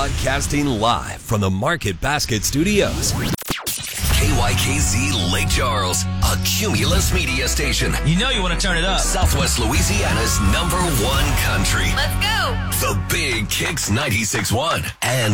Broadcasting live from the Market Basket Studios. KYKZ Lake Charles, a Cumulus media station. You know you want to turn it up. Southwest Louisiana's #1 country. Let's go. The Big Kicks 96.1 and